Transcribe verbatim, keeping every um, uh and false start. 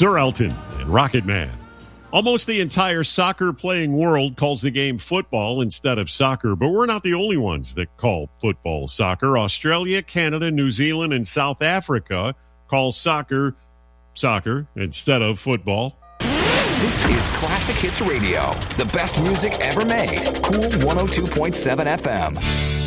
Sir Elton and Rocket Man. Almost the entire soccer-playing world calls the game football instead of soccer, but we're not the only ones that call football soccer. Australia, Canada, New Zealand, and South Africa call soccer soccer instead of football. This is Classic Hits Radio, the best music ever made. Cool one oh two point seven F M.